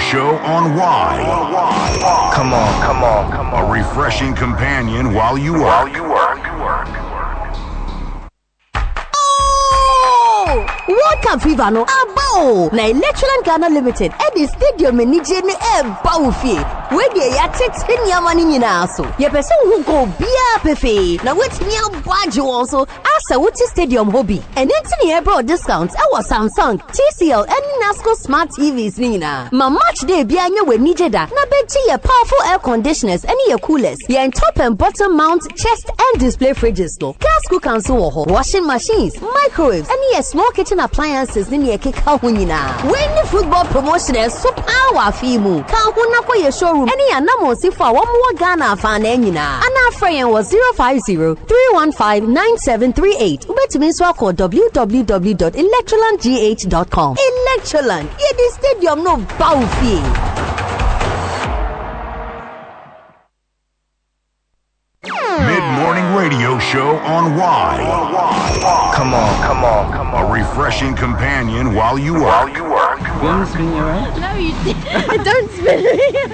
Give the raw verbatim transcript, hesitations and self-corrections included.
show on Y. Come on, come on, come on. A refreshing companion while you work. While you work. World Cup fever no abo na Electroland Ghana Limited at the stadium ni je ne e ba ofie we de ya tete niama ni nyina so ye pese hu go bia pefe na wetimi abwaje won so asa wuti stadium hobby and enti ne bro discounts e was Samsung, T C L and Nasco smart T Vs ni nyina ma match day bia anya we ni je da na beji ye powerful air conditioners and ye coolers ye top and bottom mount chest and display fridges no gas cookers so washing machines microwaves and ye small kitchen appliances ni ye keka ho nyina when the football promotion so power fimu ka ho na kwa ye showroom any anamosi for one more Ghana fan nyina ana friend was zero five zero three one five nine seven three eight ubetumi so call w w w dot electroland g h dot com. Electroland ye the stadium no bawfie. Mid-morning radio show on Y. Come on, come on, come on. A refreshing companion while you work. While you work. You want to spin you around? No, you didn't. Don't spin me.